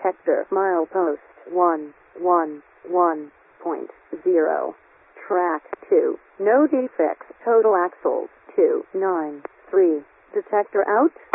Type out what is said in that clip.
detector. Milepost 111.0. Track 2. No defects. Total axles 293. Detector out.